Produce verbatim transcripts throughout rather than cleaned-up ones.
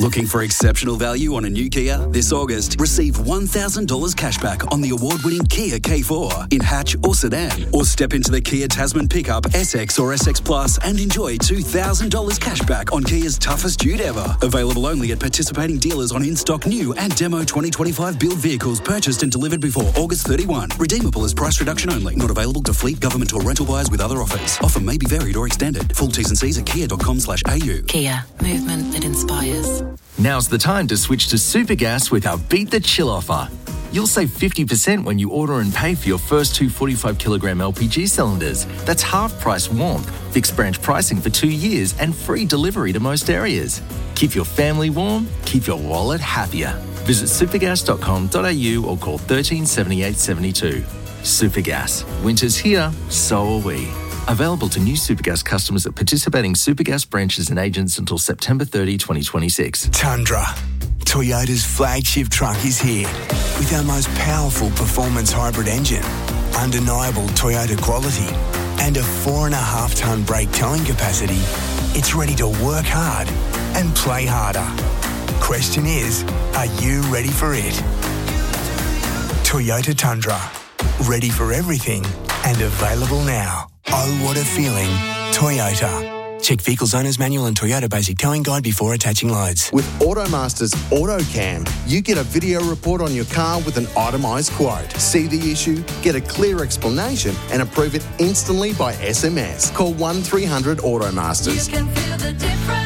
Looking for exceptional value on a new Kia? This August, receive one thousand dollars cashback on the award-winning Kia K four in hatch or sedan. Or step into the Kia Tasman pickup, S X or S X Plus and enjoy two thousand dollars cashback on Kia's toughest dude ever. Available only at participating dealers on in-stock new and demo twenty twenty-five build vehicles purchased and delivered before August thirty-first. Redeemable as price reduction only. Not available to fleet, government or rental buyers with other offers. Offer may be varied or extended. Full T's and C's at kia dot com slash a u. Kia. Movement that inspires. Now's the time to switch to Supergas with our Beat the Chill offer. You'll save fifty percent when you order and pay for your first two forty-five kilogram L P G cylinders. That's half price warmth, fixed branch pricing for two years and free delivery to most areas. Keep your family warm, keep your wallet happier. Visit supergas dot com dot a u or call one three seven eight seven two. Supergas. Winter's here, so are we. Available to new Supergas customers at participating Supergas branches and agents until September thirtieth, twenty twenty-six. Tundra. Toyota's flagship truck is here with our most powerful performance hybrid engine, undeniable Toyota quality, and a four and a half tonne brake towing capacity. It's ready to work hard and play harder. Question is, are you ready for it? Toyota Tundra. Ready for everything and available now. Oh, what a feeling. Toyota. Check Vehicles Owner's Manual and Toyota Basic Towing Guide before attaching loads. With Automaster's AutoCam, you get a video report on your car with an itemised quote. See the issue, get a clear explanation and approve it instantly by S M S. Call one three hundred Automasters. You can feel the difference.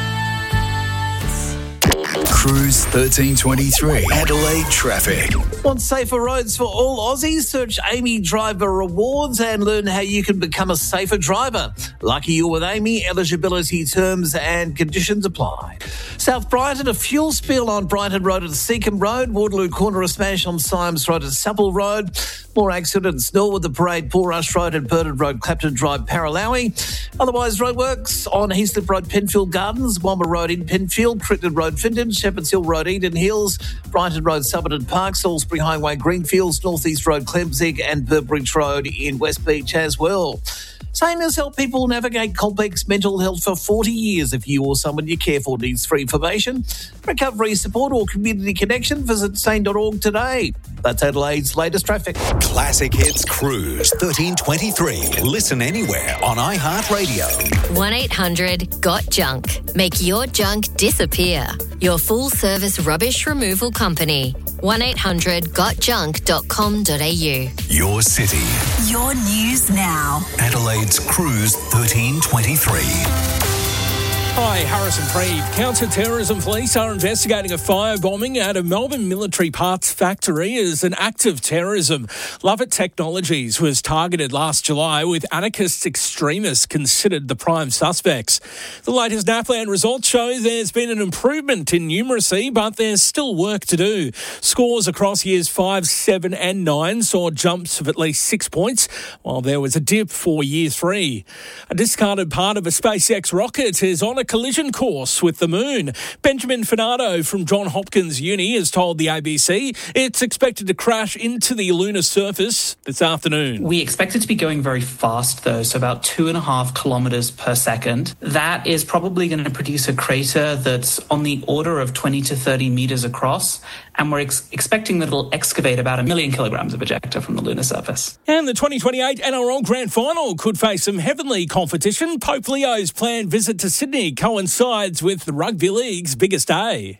Cruise thirteen twenty-three. Adelaide traffic. Want safer roads for all Aussies? Search Amy Driver Rewards and learn how you can become a safer driver. Lucky you're with Amy. Eligibility terms and conditions apply. South Brighton, a fuel spill on Brighton Road at Seacombe Road. Waterloo Corner, a smash on Symes Road at Supple Road. More accidents, Norwood, the Parade, Paul Rush Road and Burton Road, Clapton Drive, Paralowie. Otherwise, roadworks on Heaslip Road, Penfield Gardens, Womber Road in Penfield, Crittenden Road, Findon, Shepherd's Hill Road, Eden Hills, Brighton Road, Somerton Park, Salisbury Highway, Greenfields, North East Road, Clemzig and Burbridge Road in West Beach as well. Same has helped people navigate complex mental health for forty years. If you or someone you care for needs free information, recovery support or community connection, visit sane dot org today. That's Adelaide's latest traffic. Classic Hits Cruise thirteen twenty-three. Listen anywhere on iHeartRadio. one eight hundred got junk. Make your junk disappear. Your full service rubbish removal company. one eight hundred got junk dot com dot a u. Your city. Your news now. Adelaide's Cruise thirteen twenty-three. Hi, Harrison Preeve. Counter-terrorism police are investigating a firebombing at a Melbourne military parts factory as an act of terrorism. Lovett Technologies was targeted last July with anarchist extremists considered the prime suspects. The latest NAPLAN results show there's been an improvement in numeracy, but there's still work to do. Scores across years five, seven and nine saw jumps of at least six points, while there was a dip for year three. A discarded part of a SpaceX rocket is on a collision course with the moon. Benjamin Finardo from Johns Hopkins Uni has told the A B C it's expected to crash into the lunar surface this afternoon. We expect it to be going very fast, though, so about two and a half kilometres per second. That is probably going to produce a crater that's on the order of twenty to thirty metres across, and we're ex- expecting that it'll excavate about a million kilograms of ejecta from the lunar surface. And the twenty twenty-eight N R L Grand Final could face some heavenly competition. Pope Leo's planned visit to Sydney coincides with the Rugby League's biggest day.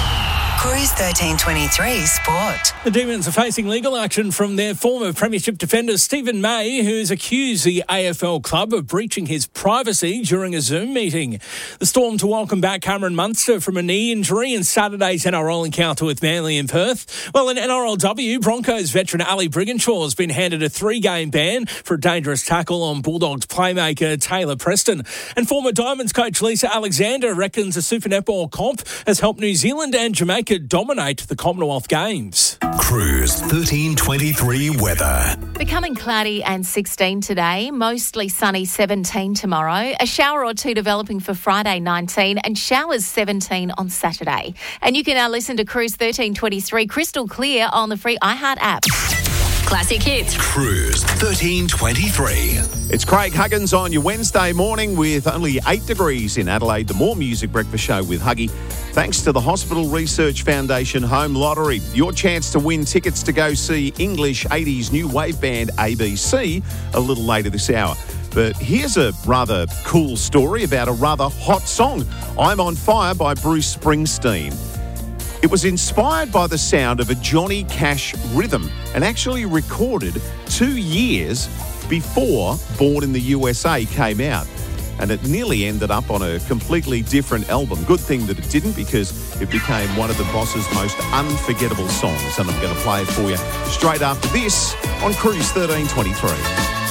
Cruise thirteen twenty-three Sport. The Demons are facing legal action from their former premiership defender Stephen May, who's accused the A F L club of breaching his privacy during a Zoom meeting. The Storm to welcome back Cameron Munster from a knee injury in Saturday's N R L encounter with Manly in Perth. Well, in N R L W, Broncos veteran Ali Brigginshaw has been handed a three-game ban for a dangerous tackle on Bulldogs playmaker Taylor Preston. And former Diamonds coach Lisa Alexander reckons the Super Netball comp has helped New Zealand and Jamaica dominate the Commonwealth Games. Cruise thirteen twenty-three weather. Becoming cloudy and sixteen today, mostly sunny seventeen tomorrow, a shower or two developing for Friday nineteen and showers seventeen on Saturday. And you can now listen to Cruise thirteen twenty-three crystal clear on the free iHeart app. classic hits. Cruise thirteen twenty-three. It's Craig Huggins on your Wednesday morning with only eight degrees in Adelaide. The More Music Breakfast Show with Huggy. Thanks to the Hospital Research Foundation Home Lottery. Your chance to win tickets to go see English eighties new wave band A B C a little later this hour. But here's a rather cool story about a rather hot song, I'm on Fire by Bruce Springsteen. It was inspired by the sound of a Johnny Cash rhythm and actually recorded two years before Born in the U S A came out. And it nearly ended up on a completely different album. Good thing that it didn't, because it became one of the Boss's most unforgettable songs. And I'm going to play it for you straight after this on Cruise thirteen twenty-three.